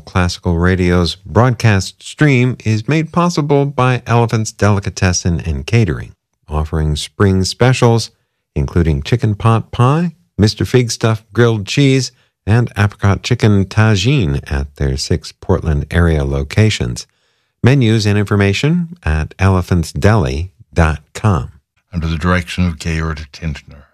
Classical Radio's broadcast stream is made possible by Elephant's Delicatessen and Catering, offering spring specials, including chicken pot pie, Mr. Fig Stuff grilled cheese, and apricot chicken tagine at their 6 Portland area locations. Menus and information at elephantsdeli.com. Under the direction of Georg Tintner.